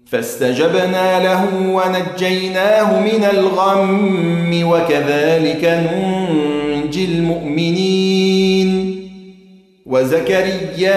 فاستجبنا له ونجيناه من الغم وكذلك ننجي المؤمنين. وزكريا